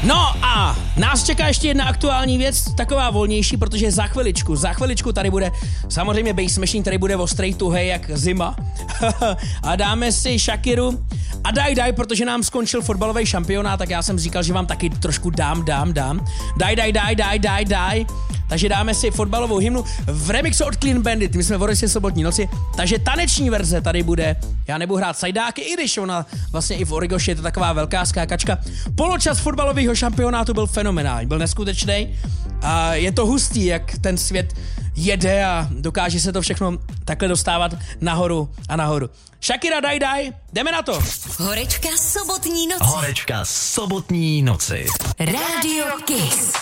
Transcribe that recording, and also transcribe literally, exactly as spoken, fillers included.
No a nás čeká ještě jedna aktuální věc, taková volnější, protože za chviličku, za chviličku tady bude samozřejmě Bass Machine, tady bude ostrý tuhej jak zima. A dáme si Shakiru a daj daj, protože nám skončil fotbalový šampionát, tak já jsem říkal, že vám taky trošku dám, dám, dám. Daj, daj, daj, daj, daj, daj. Takže dáme si fotbalovou hymnu v remixu od Clean Bandit, my jsme v Odesě sobotní noci, takže taneční verze tady bude. Já nebudu hrát sajdáky, i když ona vlastně i v Origoši je to taková velká skákačka. Poločas fotbalového šampionátu byl fenomenální, byl neskutečný. A je to hustý, jak ten svět jede a dokáže se to všechno takhle dostávat nahoru a nahoru. Shakira, daj, daj, jdeme na to. Horečka sobotní noci. Horečka sobotní noci. Radio Kiss.